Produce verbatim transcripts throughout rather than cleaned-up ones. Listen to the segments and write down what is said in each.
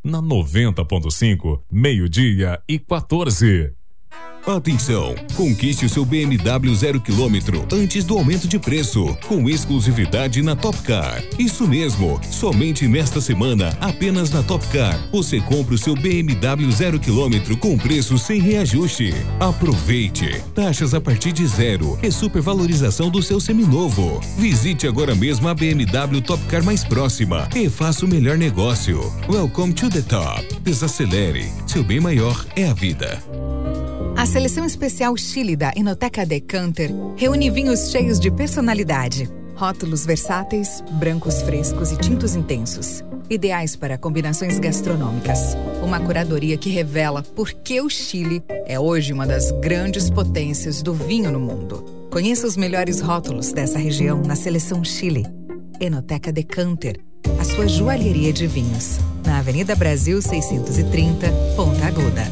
Na noventa ponto cinco, meio-dia e quatorze. Atenção! Conquiste o seu B M W zero quilômetro antes do aumento de preço, com exclusividade na Top Car. Isso mesmo, somente nesta semana, apenas na Top Car, você compra o seu B M W zero quilômetro com preço sem reajuste. Aproveite! Taxas a partir de zero e supervalorização do seu seminovo. Visite agora mesmo a B M W Top Car mais próxima e faça o melhor negócio. Welcome to the top. Desacelere. Seu bem maior é a vida. A seleção especial Chile da Enoteca Decanter reúne vinhos cheios de personalidade. Rótulos versáteis, brancos frescos e tintos intensos. Ideais para combinações gastronômicas. Uma curadoria que revela por que o Chile é hoje uma das grandes potências do vinho no mundo. Conheça os melhores rótulos dessa região na seleção Chile. Enoteca Decanter, a sua joalheria de vinhos. Na Avenida Brasil seiscentos e trinta, Ponta Aguda.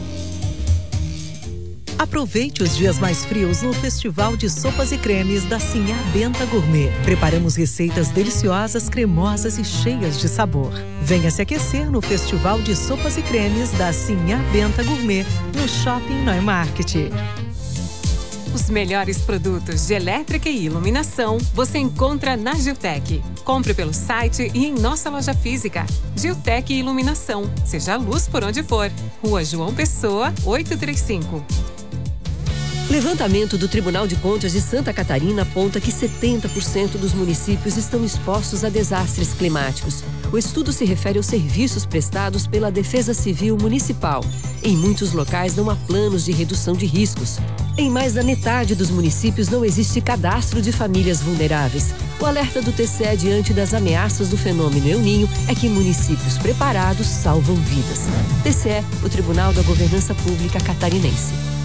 Aproveite os dias mais frios no Festival de Sopas e Cremes da Sinhá Benta Gourmet. Preparamos receitas deliciosas, cremosas e cheias de sabor. Venha se aquecer no Festival de Sopas e Cremes da Sinhá Benta Gourmet, no Shopping Neumarkt. Os melhores produtos de elétrica e iluminação você encontra na Giltec. Compre pelo site e em nossa loja física. Giltec Iluminação. Seja a luz por onde for. Rua João Pessoa, oitocentos e trinta e cinco. Levantamento do Tribunal de Contas de Santa Catarina aponta que setenta por cento dos municípios estão expostos a desastres climáticos. O estudo se refere aos serviços prestados pela Defesa Civil Municipal. Em muitos locais não há planos de redução de riscos. Em mais da metade dos municípios não existe cadastro de famílias vulneráveis. O alerta do T C E diante das ameaças do fenômeno El Niño é que municípios preparados salvam vidas. T C E, o Tribunal da Governança Pública Catarinense.